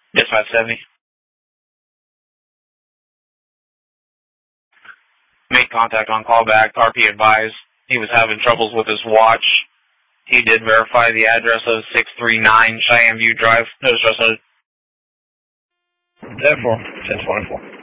Dispatch 70. Made contact on callback. RP advised he was having troubles with his watch. He did verify the address of 639 Cheyenne View Drive. No stress. 10-4, 10-24.